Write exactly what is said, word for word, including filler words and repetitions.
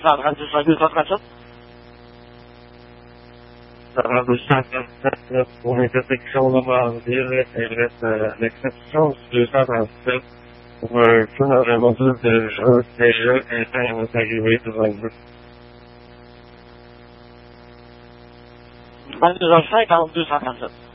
cent trente-six à deux cent trente-sept. Ça rend deux cent trente-sept pour l'intersection Normandie, et reste euh, l'exception du deux cent trente-sept pour un feu dans un module de jeu déjà interne est arrivé sur un but. vingt-deux heures cinquante, deux cent trente-sept.